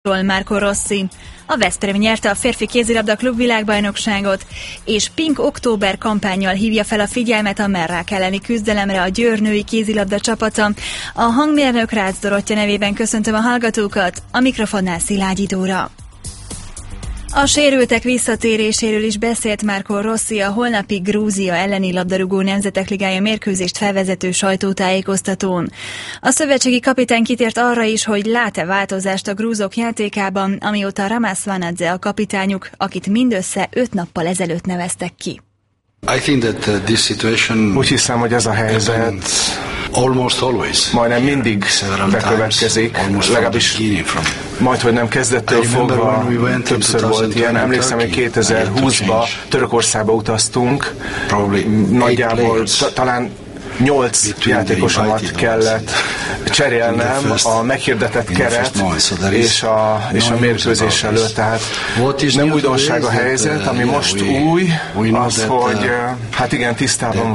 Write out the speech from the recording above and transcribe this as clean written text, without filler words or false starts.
Marco Rossi. A Veszprém nyerte a férfi kézilabda klubvilágbajnokságot, és Pink Október kampánnyal hívja fel a figyelmet a merrák elleni küzdelemre a Győr női kézilabda csapata. A hangmérnök Rácz Dorottya nevében köszöntöm a hallgatókat, a mikrofonnál Szilágyi Dóra. A sérültek visszatéréséről is beszélt Marco Rossi a holnapi Grúzia elleni labdarúgó nemzetek ligája mérkőzést felvezető sajtótájékoztatón. A szövetségi kapitány kitért arra is, hogy lát-e változást a grúzok játékában, amióta Ramás Vanadze a kapitányuk, akit mindössze 5 nappal ezelőtt neveztek ki. Úgy hiszem, hogy ez a helyzet majdnem mindig bekövetkezik, legalábbis majdhogy nem kezdettől fogva többször volt ilyen. Emlékszem, hogy 2020-ban Törökországba utaztunk, nagyjából talán 8 játékosomat kellett cserélnem a meghirdetett keret és a mérkőzés előtt. Tehát nem újdonság a helyzet, ami most új, az, hogy hát igen, tisztában